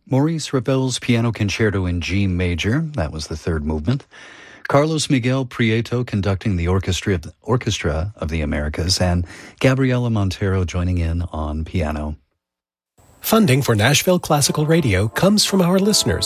Maurice Ravel's Piano Concerto in G Major, that was the third movement. Carlos Miguel Prieto conducting the Orchestra of the Americas, and Gabriela Montero joining in on piano. Funding for Nashville Classical Radio comes from our listeners